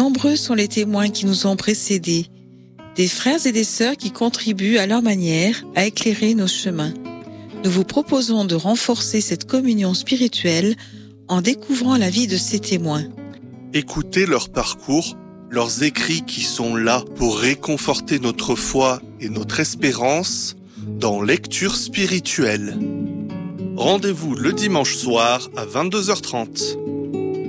Nombreux sont les témoins qui nous ont précédés, des frères et des sœurs qui contribuent à leur manière à éclairer nos chemins. Nous vous proposons de renforcer cette communion spirituelle en découvrant la vie de ces témoins. Écoutez leur parcours, leurs écrits qui sont là pour réconforter notre foi et notre espérance dans Lecture spirituelle. Rendez-vous le dimanche soir à 22h30.